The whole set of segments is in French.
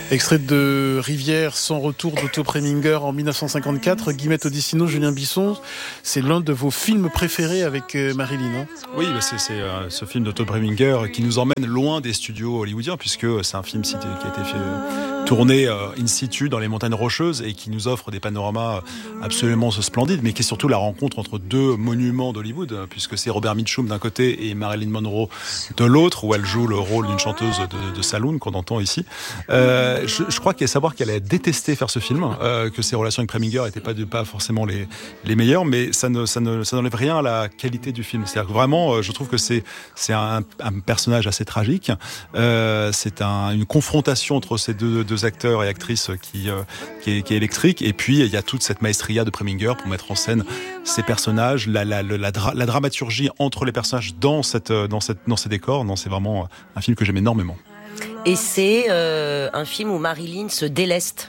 Extrait de Rivière sans retour d'Otto Preminger en 1954. Guillemette Odissino, Julien Bisson, c'est l'un de vos films préférés avec Marilyn. Hein. Oui, c'est ce film d'Otto Preminger qui nous emmène loin des studios hollywoodiens, puisque c'est un film qui a été tourné in situ dans les montagnes rocheuses et qui nous offre des panoramas absolument splendides, mais qui est surtout la rencontre entre deux monuments d'Hollywood, puisque c'est Robert Mitchum d'un côté et Marilyn Monroe de l'autre, où elle joue le rôle d'une chanteuse de saloon qu'on entend ici. Je crois qu'il y a à savoir qu'elle a détesté faire ce film, que ses relations avec Preminger n'étaient pas forcément les meilleures, mais ça n'enlève rien à la qualité du film. C'est-à-dire que vraiment, je trouve que c'est un personnage assez tragique. C'est une confrontation entre ces deux acteurs et actrices qui est électrique. Et puis il y a toute cette maestria de Preminger pour mettre en scène ces personnages, la dramaturgie entre les personnages dans ces décors. Non, c'est vraiment un film que j'aime énormément. Et c'est un film où Marilyn se déleste.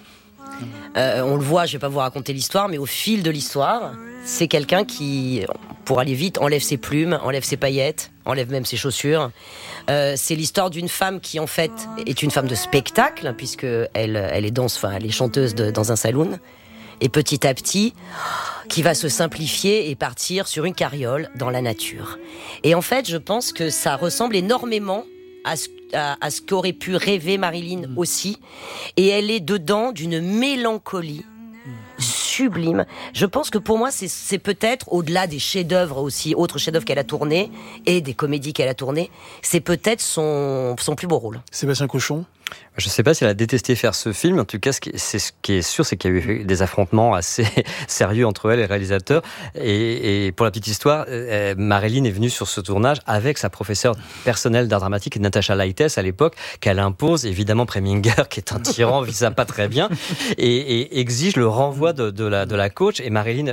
On le voit, je vais pas vous raconter l'histoire, mais au fil de l'histoire, c'est quelqu'un qui, pour aller vite, enlève ses plumes, enlève ses paillettes, enlève même ses chaussures. C'est l'histoire d'une femme qui, en fait, est une femme de spectacle, puisque elle est chanteuse dans un saloon. Et petit à petit, qui va se simplifier et partir sur une carriole dans la nature. Et en fait, je pense que ça ressemble énormément à ce qu'aurait pu rêver Marilyn aussi. Et elle est dedans d'une mélancolie sublime. Je pense que pour moi, c'est peut-être, au-delà des chefs-d'œuvre aussi, autres chefs-d'œuvre qu'elle a tournés, et des comédies qu'elle a tournées, c'est peut-être son plus beau rôle. Sébastien Cochon ? Je ne sais pas si elle a détesté faire ce film. En tout cas, ce qui est sûr, c'est qu'il y a eu des affrontements assez sérieux entre elle et le réalisateur. Et pour la petite histoire, Marilyn est venue sur ce tournage avec sa professeure personnelle d'art dramatique, Natasha Lightess, à l'époque, qu'elle impose. Évidemment, Preminger, qui est un tyran, vit ça pas très bien, et exige le renvoi de la coach. Et Marilyn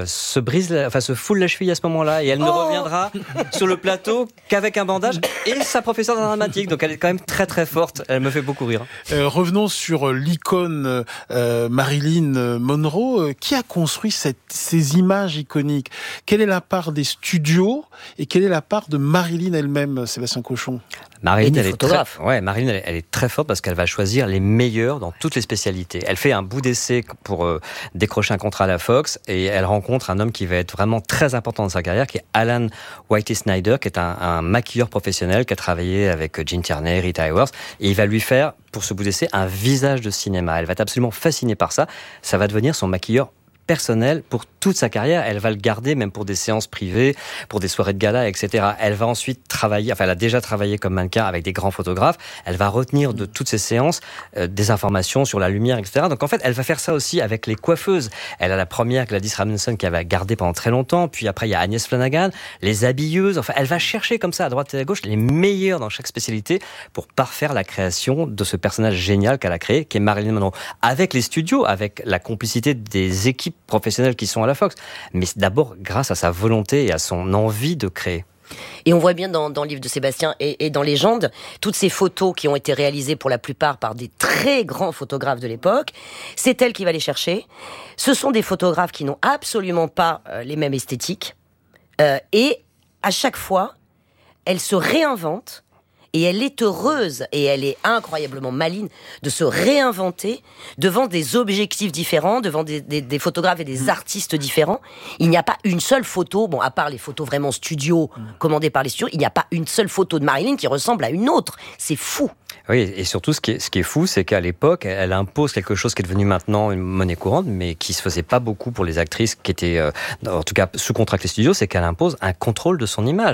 se foule la cheville à ce moment-là. Et elle ne reviendra sur le plateau qu'avec un bandage et sa professeure d'art dramatique. Donc elle est quand même très très forte. Elle me fait beaucoup rire. Revenons sur l'icône Marilyn Monroe. Qui a construit ces images iconiques ? Quelle est la part des studios et quelle est la part de Marilyn elle-même, Sébastien Cochon ? Marilyn, Marilyn, elle est très forte parce qu'elle va choisir les meilleurs dans toutes les spécialités. Elle fait un bout d'essai pour décrocher un contrat à la Fox et elle rencontre un homme qui va être vraiment très important dans sa carrière, qui est Alan Whitey Snyder, qui est un maquilleur professionnel qui a travaillé avec Gene Tierney, Rita Hayworth, et il va lui faire, pour ce bout d'essai, un visage de cinéma. Elle va être absolument fascinée par ça. Ça va devenir son maquilleur personnel pour toute sa carrière. Elle va le garder même pour des séances privées, pour des soirées de gala, etc. Elle va ensuite travailler, elle a déjà travaillé comme mannequin avec des grands photographes. Elle va retenir de toutes ces séances des informations sur la lumière, etc. Donc en fait, elle va faire ça aussi avec les coiffeuses. Elle a la première, Gladys Ramneson, qu'elle va garder pendant très longtemps. Puis après, il y a Agnès Flanagan, les habilleuses. Enfin, elle va chercher comme ça, à droite et à gauche, les meilleurs dans chaque spécialité pour parfaire la création de ce personnage génial qu'elle a créé, qui est Marilyn Monroe. Avec les studios, avec la complicité des équipes professionnels qui sont à la Fox, mais d'abord grâce à sa volonté et à son envie de créer. Et on voit bien dans le livre de Sébastien et dans Légende, toutes ces photos qui ont été réalisées pour la plupart par des très grands photographes de l'époque, c'est elle qui va les chercher. Ce sont des photographes qui n'ont absolument pas les mêmes esthétiques. Et à chaque fois, elle se réinvente. Et elle est heureuse, et elle est incroyablement maligne de se réinventer devant des objectifs différents, devant des photographes et des artistes différents. Il n'y a pas une seule photo, à part les photos vraiment studio, commandées par les studios, il n'y a pas une seule photo de Marilyn qui ressemble à une autre. C'est fou. Oui, et surtout, ce qui est fou, c'est qu'à l'époque, elle impose quelque chose qui est devenu maintenant une monnaie courante, mais qui se faisait pas beaucoup pour les actrices qui étaient, en tout cas, sous contrat avec les studios, c'est qu'elle impose un contrôle de son image.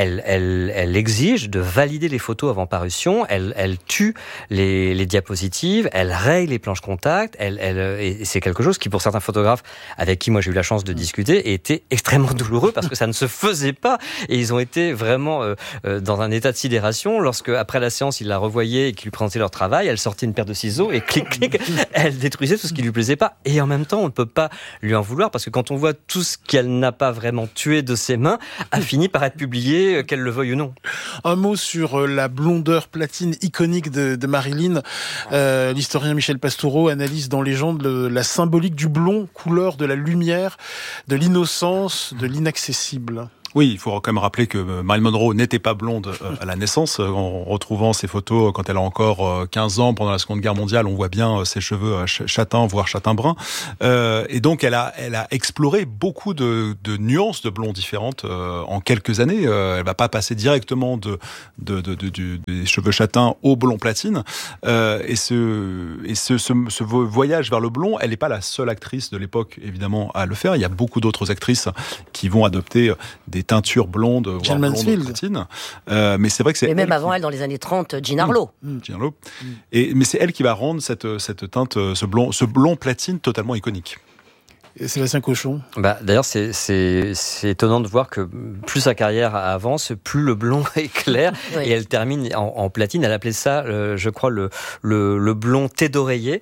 Elle exige de valider les photos avant parution, elle tue les diapositives, elle raye les planches contact, et c'est quelque chose qui, pour certains photographes avec qui moi j'ai eu la chance de discuter, était extrêmement douloureux parce que ça ne se faisait pas, et ils ont été vraiment dans un état de sidération lorsque, après la séance, ils la revoyaient et qui lui présentaient leur travail, elle sortait une paire de ciseaux et clic, elle détruisait tout ce qui lui plaisait pas. Et en même temps, on ne peut pas lui en vouloir parce que quand on voit tout ce qu'elle n'a pas vraiment tué de ses mains, a fini par être publié, qu'elle le veuille ou non. Un mot sur la blondeur platine iconique de Marilyn. L'historien Michel Pastoureau analyse dans Légende la symbolique du blond, couleur de la lumière, de l'innocence, de l'inaccessible. Oui, il faut quand même rappeler que Marilyn Monroe n'était pas blonde à la naissance. En retrouvant ses photos quand elle a encore 15 ans, pendant la Seconde Guerre mondiale, on voit bien ses cheveux châtains, voire châtain-brun. Et donc, elle a exploré beaucoup de nuances de blond différentes en quelques années. Elle va pas passer directement des cheveux châtains au blond platine. Et ce voyage vers le blond, elle n'est pas la seule actrice de l'époque, évidemment, à le faire. Il y a beaucoup d'autres actrices qui vont adopter des teintures blondes, voire blondes platines. Mais c'est vrai que c'est. Et même avant elle, dans les années 30, Jean Harlow. Jean Harlow. Mais c'est elle qui va rendre cette teinte, ce blond platine totalement iconique. Sébastien Cochon. D'ailleurs, c'est étonnant de voir que plus sa carrière avance, plus le blond est clair. Oui. Et elle termine en platine. Elle appelait ça, je crois, le blond thé d'oreiller.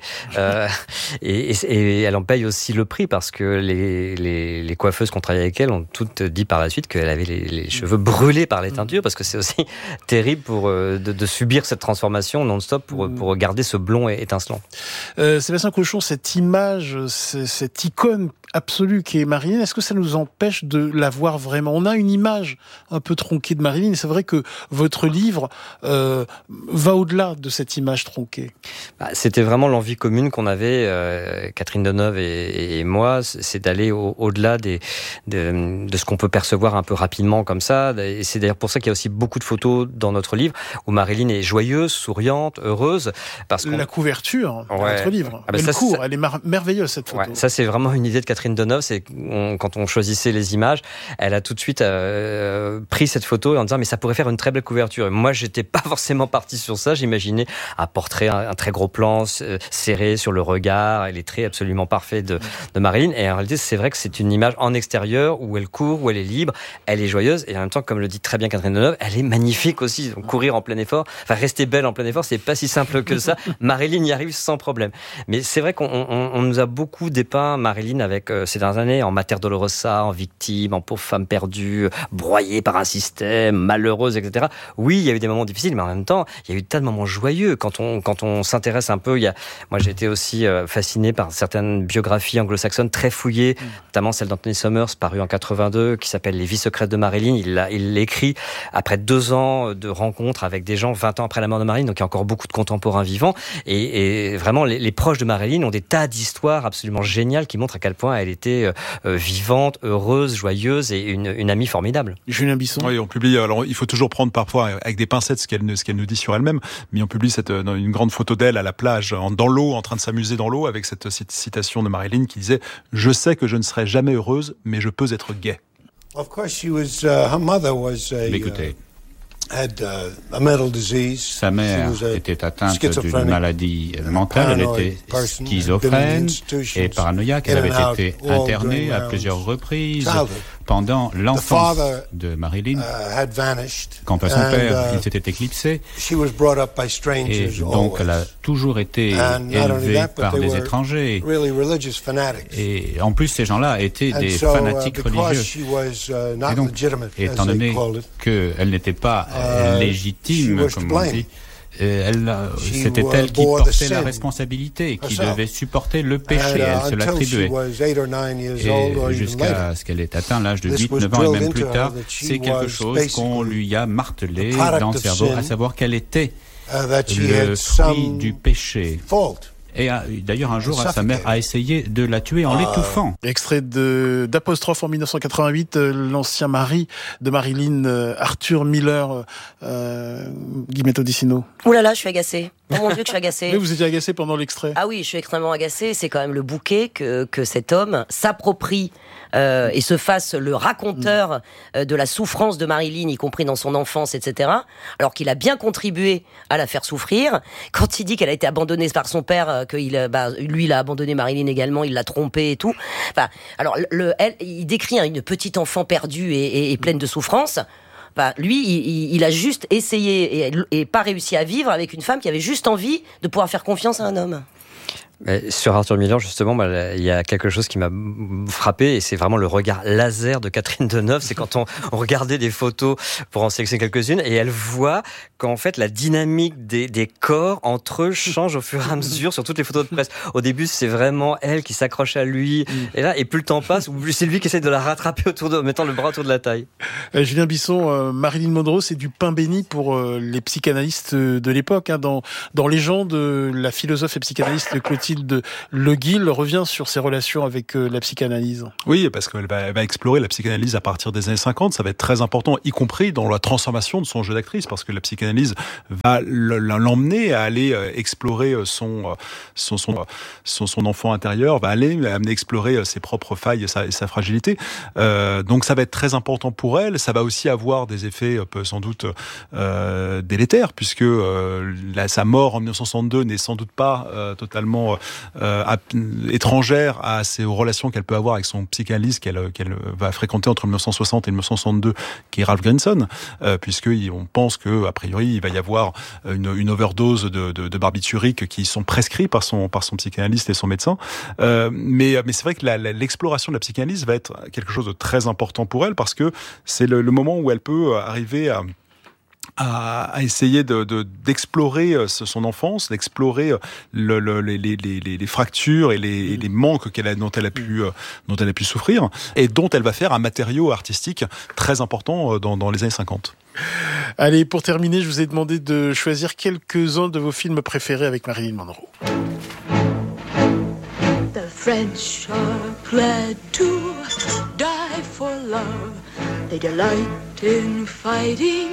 Et elle en paye aussi le prix parce que les coiffeuses qui ont travaillé avec elle ont toutes dit par la suite qu'elle avait les cheveux brûlés par les teintures, parce que c'est aussi terrible de subir cette transformation non-stop pour garder ce blond étincelant. Sébastien Cochon, cette image, cette icône absolue qui est Marilyn, est-ce que ça nous empêche de la voir vraiment ? On a une image un peu tronquée de Marilyn, et c'est vrai que votre livre va au-delà de cette image tronquée. C'était vraiment l'envie commune qu'on avait, Catherine Deneuve et moi, c'est d'aller au-delà de ce qu'on peut percevoir un peu rapidement comme ça. Et c'est d'ailleurs pour ça qu'il y a aussi beaucoup de photos dans notre livre où Marilyn est joyeuse, souriante, heureuse. La couverture de votre livre, elle est merveilleuse cette photo. Ouais, ça c'est vraiment une idée de Catherine Deneuve, c'est quand on choisissait les images, elle a tout de suite pris cette photo en disant mais ça pourrait faire une très belle couverture. Et moi j'étais pas forcément parti sur ça, j'imaginais un portrait, un très gros plan serré sur le regard et les traits absolument parfaits de Marilyn. Et en réalité c'est vrai que c'est une image en extérieur où elle court, où elle est libre, elle est joyeuse et en même temps, comme le dit très bien Catherine Deneuve, elle est magnifique aussi. Donc, courir en plein effort, rester belle en plein effort, c'est pas si simple que ça. Marilyn y arrive sans problème. Mais c'est vrai qu'on nous a beaucoup dépeint Marilyn avec ces dernières années en Mater Dolorosa, en victime, en pauvre femme perdue, broyée par un système, malheureuse, etc. Oui, il y a eu des moments difficiles, mais en même temps, il y a eu tas de moments joyeux. Quand on s'intéresse un peu, moi j'ai été aussi fasciné par certaines biographies anglo-saxonnes très fouillées, notamment celle d'Anthony Summers, parue en 82, qui s'appelle Les vies secrètes de Marilyn. Il l'écrit après 2 ans de rencontres avec des gens 20 ans après la mort de Marilyn, donc il y a encore beaucoup de contemporains vivants. Et vraiment, les proches de Marilyn ont des tas d'histoires absolument géniales qui montrent à quel point elle était vivante, heureuse, joyeuse et une amie formidable. Julien Bisson. Oui, on publie. Alors, il faut toujours prendre parfois avec des pincettes ce qu'elle nous dit sur elle-même, mais on publie une grande photo d'elle à la plage, dans l'eau, en train de s'amuser dans l'eau, avec cette citation de Marilyn qui disait « Je sais que je ne serai jamais heureuse, mais je peux être gaie ». Écoutez, sa mère était atteinte d'une maladie mentale, elle était schizophrène et paranoïaque. Elle avait été internée à plusieurs reprises pendant l'enfance de Marilyn. Quant à son père, il s'était éclipsé. Et donc, elle a toujours été élevée par des étrangers. Et en plus, ces gens-là étaient des fanatiques religieux. Et donc, étant donné qu'elle n'était pas légitime, comme on dit, c'était elle qui portait la responsabilité, qui devait supporter le péché, elle se l'attribuait. Et jusqu'à ce qu'elle ait atteint l'âge de 8-9 ans et même plus tard, c'est quelque chose qu'on lui a martelé dans le cerveau, à savoir qu'elle était le fruit du péché. Et d'ailleurs, un jour, sa mère a essayé de la tuer en l'étouffant. Extrait d'Apostrophe en 1988, l'ancien mari de Marilyn, Arthur Miller, Guillemette Odissino. Ouh là là, je suis agacée. Oh mon Dieu, que je suis agacée. Mais vous étiez agacée pendant l'extrait. Ah oui, je suis extrêmement agacée. C'est quand même le bouquet que cet homme s'approprie et se fasse le raconteur de la souffrance de Marilyn, y compris dans son enfance, etc. Alors qu'il a bien contribué à la faire souffrir. Quand il dit qu'elle a été abandonnée par son père, lui, il a abandonné Marilyn également, il l'a trompée et tout. Enfin, alors, il décrit une petite enfant perdue et pleine de souffrance. Enfin, lui, il a juste essayé et pas réussi à vivre avec une femme qui avait juste envie de pouvoir faire confiance à un homme. Mais sur Arthur Miller, justement, il y a quelque chose qui m'a frappé, et c'est vraiment le regard laser de Catherine Deneuve. C'est quand on regardait des photos pour en sélectionner quelques-unes, et elle voit qu'en fait la dynamique des corps entre eux change au fur et à mesure sur toutes les photos de presse. Au début, c'est vraiment elle qui s'accroche à lui, et plus le temps passe, c'est lui qui essaie de la rattraper mettant le bras autour de la taille. Julien Bisson, Marilyn Monroe, c'est du pain béni pour les psychanalystes de l'époque. Dans Légende, la philosophe et psychanalyste Clotilde Le Guil revient sur ses relations avec la psychanalyse. Oui, parce qu'elle va explorer la psychanalyse à partir des années 50. Ça va être très important, y compris dans la transformation de son jeu d'actrice, parce que la psychanalyse va l'emmener à aller explorer son enfant intérieur, va amener à explorer ses propres failles et sa fragilité. Donc ça va être très important pour elle. Ça va aussi avoir des effets sans doute délétères, puisque sa mort en 1962 n'est sans doute pas totalement étrangère aux relations qu'elle peut avoir avec son psychanalyste qu'elle va fréquenter entre 1960 et 1962, qui est Ralph Grinson, puisqu'on pense que a priori il va y avoir une overdose de barbituriques qui sont prescrits par son psychanalyste et son médecin. Mais c'est vrai que l'exploration de la psychanalyse va être quelque chose de très important pour elle, parce que c'est le moment où elle peut arriver à essayer d'explorer son enfance, d'explorer les fractures et les manques dont elle a pu souffrir, et dont elle va faire un matériau artistique très important dans les années 50. Allez, pour terminer, je vous ai demandé de choisir quelques-uns de vos films préférés avec Marilyn Monroe. The French are glad to die for love. They delight in fighting.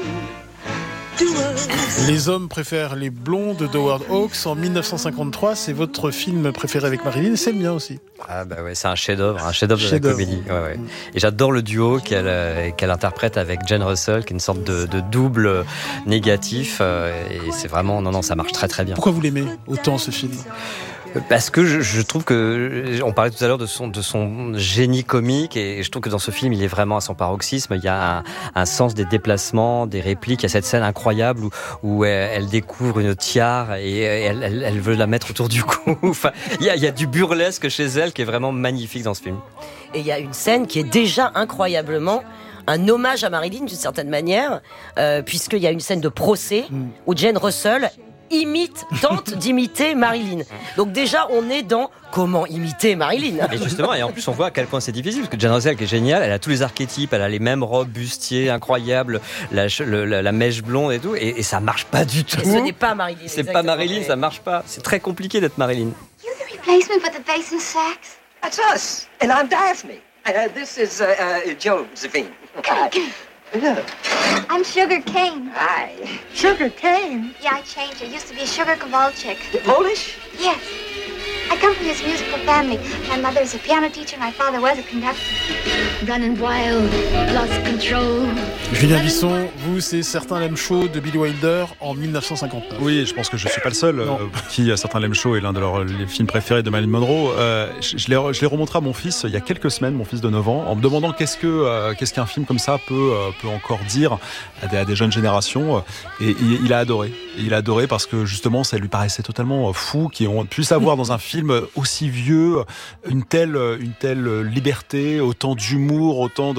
Les hommes préfèrent les blondes d'Howard Hawks en 1953. C'est votre film préféré avec Marilyn, c'est le mien aussi. Ah bah ouais, c'est un chef-d'œuvre de la comédie. Ouais. Et j'adore le duo qu'elle interprète avec Jane Russell, qui est une sorte de double négatif. Et c'est vraiment, non, ça marche très très bien. Pourquoi vous l'aimez autant, ce film ? Parce que je trouve que, on parlait tout à l'heure de son génie comique, et je trouve que dans ce film, il est vraiment à son paroxysme. Il y a un sens des déplacements, des répliques. Il y a cette scène incroyable où elle découvre une tiare et elle veut la mettre autour du cou. Enfin, il y a du burlesque chez elle qui est vraiment magnifique dans ce film. Et il y a une scène qui est déjà incroyablement un hommage à Marilyn d'une certaine manière, puisqu'il y a une scène de procès où Jane Russell tente d'imiter Marilyn. Donc déjà, on est dans comment imiter Marilyn. Et justement, et en plus, on voit à quel point c'est difficile, parce que Jane Russell, qui est géniale, elle a tous les archétypes, elle a les mêmes robes, bustiers, incroyables, la mèche blonde et tout, et ça marche pas du tout. Et ce n'est pas Marilyn. C'est pas Marilyn, ça marche pas. C'est très compliqué d'être Marilyn. You're the replacement for the bass and sax? That's us, and I'm Daphne. This is Josephine. Yeah. I'm Sugar Cane. Hi. Sugar Cane? Yeah, I changed. I used to be a Sugar Kowalczyk. Polish? Yes. I come from this musical family. My mother's a piano teacher, my father was a conductor. Running wild, lost control. Julien Bisson, vous, c'est Certains l'aiment chaud de Billy Wilder en 1959. Oui, je pense que je suis pas le seul pour qui Certains l'aiment chaud est l'un de les films préférés de Marilyn Monroe. Je l'ai remontré à mon fils il y a quelques semaines, mon fils de 9 ans, en me demandant qu'est-ce qu'un film comme ça peut encore dire à des jeunes générations. Et il a adoré. Il a adoré parce que justement, ça lui paraissait totalement fou qu'on puisse avoir dans un film aussi vieux une telle liberté, autant d'humour, autant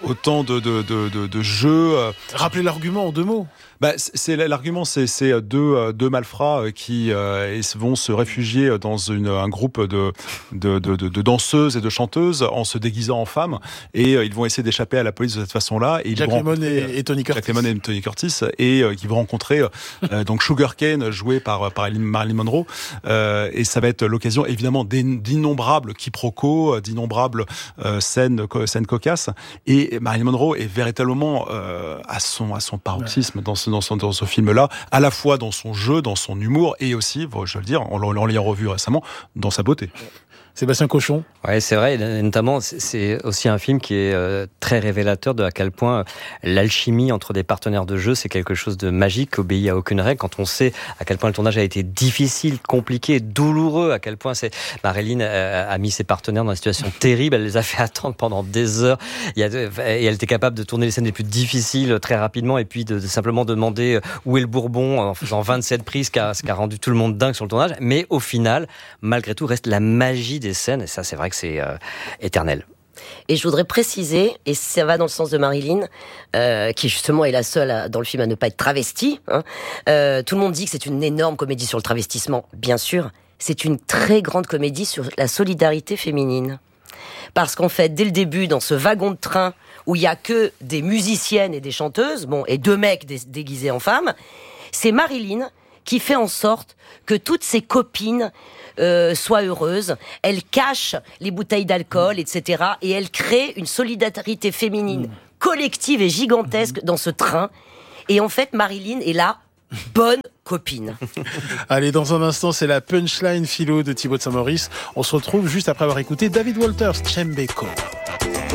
de jeux. Rappelez l'argument en 2 mots. L'argument, c'est deux malfrats qui vont se réfugier dans un groupe de danseuses et de chanteuses en se déguisant en femmes, et ils vont essayer d'échapper à la police de cette façon-là. Et Jack Lemmon et Tony Curtis. Jack Lemmon et Tony Curtis, et qui vont rencontrer donc Sugar Cane, joué par Marilyn Monroe, et ça va être l'occasion évidemment d'innombrables quiproquos, d'innombrables scènes cocasses, et Marilyn Monroe est véritablement à son paroxysme dans ce film-là, à la fois dans son jeu, dans son humour, et aussi, je veux le dire, on l'a revu récemment, dans sa beauté. Sébastien Cochon. Ouais, c'est vrai. Et notamment, c'est aussi un film qui est très révélateur de à quel point l'alchimie entre des partenaires de jeu, c'est quelque chose de magique, qui obéit à aucune règle. Quand on sait à quel point le tournage a été difficile, compliqué, douloureux, à quel point Marilyn a mis ses partenaires dans une situation terrible. Elle les a fait attendre pendant des heures. Et elle était capable de tourner les scènes les plus difficiles très rapidement, et puis de simplement demander où est le Bourbon en faisant 27 prises, ce qui a rendu tout le monde dingue sur le tournage. Mais au final, malgré tout, reste la magie des scènes, et ça, c'est vrai que c'est éternel. Et je voudrais préciser, et ça va dans le sens de Marilyn, qui justement est la seule dans le film à ne pas être travestie. Tout le monde dit que c'est une énorme comédie sur le travestissement. Bien sûr, c'est une très grande comédie sur la solidarité féminine. Parce qu'en fait, dès le début, dans ce wagon de train où il n'y a que des musiciennes et des chanteuses, et 2 mecs déguisés en femmes, c'est Marilyn qui fait en sorte que toutes ses copines soient heureuses. Elle cache les bouteilles d'alcool, etc. Et elle crée une solidarité féminine collective et gigantesque dans ce train. Et en fait, Marilyn est la bonne copine. Allez, dans un instant, c'est la punchline philo de Thibaut de Saint-Maurice. On se retrouve juste après avoir écouté David Walters, Chembeko.